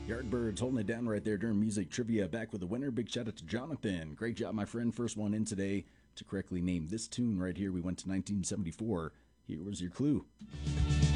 Yardbirds holding it down right there during music trivia. Back with the winner. Big shout out to Jonathan. Great job, my friend. First one in today to correctly name this tune right here. We went to 1974. Here was your clue.